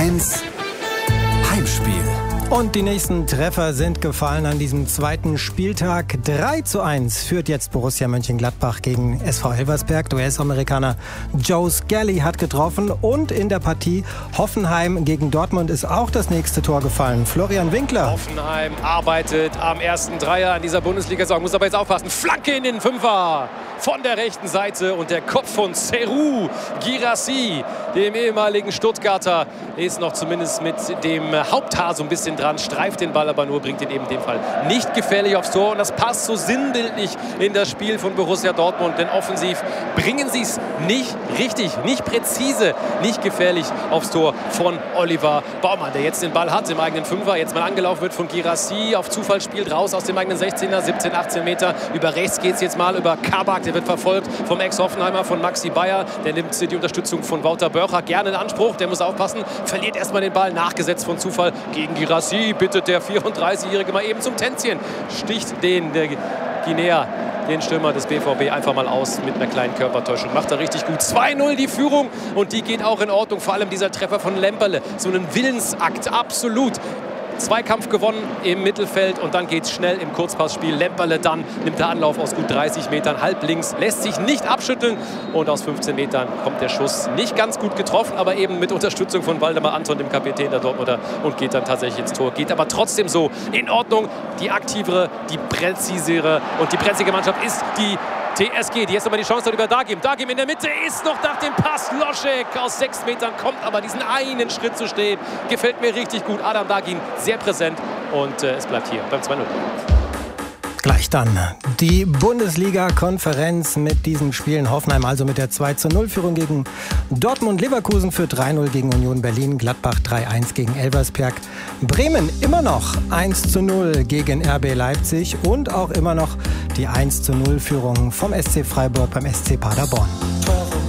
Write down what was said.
1 Heimspiel. Und die nächsten Treffer sind gefallen an diesem zweiten Spieltag. 3:1 führt jetzt Borussia Mönchengladbach gegen SV Elversberg. Der US-Amerikaner Joe Skelly hat getroffen. Und in der Partie Hoffenheim gegen Dortmund ist auch das nächste Tor gefallen. Florian Winkler. Hoffenheim arbeitet am ersten Dreier in dieser Bundesliga-Saison. Muss aber jetzt aufpassen. Flanke in den Fünfer von der rechten Seite. Und der Kopf von Serhou Guirassy, dem ehemaligen Stuttgarter, ist noch zumindest mit dem Haupthaar so ein bisschen dran, streift den Ball aber nur, bringt ihn eben in dem Fall nicht gefährlich aufs Tor. Und das passt so sinnbildlich in das Spiel von Borussia Dortmund, denn offensiv bringen sie es nicht richtig, nicht präzise, nicht gefährlich aufs Tor von Oliver Baumann, der jetzt den Ball hat im eigenen Fünfer, jetzt mal angelaufen wird von Guirassy, auf Zufall spielt raus aus dem eigenen 16er, 17, 18 Meter, über rechts geht es jetzt mal über Kabak, der wird verfolgt vom Ex-Hoffenheimer, von Maxi Bayer, der nimmt die Unterstützung von Wouter Börcher gerne in Anspruch, der muss aufpassen, verliert erstmal den Ball, nachgesetzt von Zufall gegen Guirassy, bittet der 34-Jährige mal eben zum Tänzchen, sticht der Guinea, den Stürmer des BVB, einfach mal aus mit einer kleinen Körpertäuschung. Macht er richtig gut. 2:0 die Führung und die geht auch in Ordnung. Vor allem dieser Treffer von Lemperle. So ein Willensakt, absolut. Zweikampf gewonnen im Mittelfeld und dann geht's schnell im Kurzpassspiel. Lemperle dann nimmt der Anlauf aus gut 30 Metern, halb links, lässt sich nicht abschütteln und aus 15 Metern kommt der Schuss nicht ganz gut getroffen, aber eben mit Unterstützung von Waldemar Anton, dem Kapitän der Dortmunder, und geht dann tatsächlich ins Tor. Geht aber trotzdem so in Ordnung. Die aktivere, die präzisere und die präzige Mannschaft ist die TSG, die jetzt nochmal die Chance hat über Dagim. Dagim in der Mitte ist noch nach dem Pass. Loschek aus 6 Metern kommt aber diesen einen Schritt zu stehen. Gefällt mir richtig gut. Adam Dagim sehr präsent und es bleibt hier beim 2:0. Gleich dann die Bundesliga-Konferenz mit diesen Spielen. Hoffenheim also mit der 2:0-Führung gegen Dortmund. Leverkusen für 3:0 gegen Union Berlin. Gladbach 3:1 gegen Elversberg. Bremen immer noch 1:0 gegen RB Leipzig. Und auch immer noch die 1:0-Führung vom SC Freiburg beim SC Paderborn.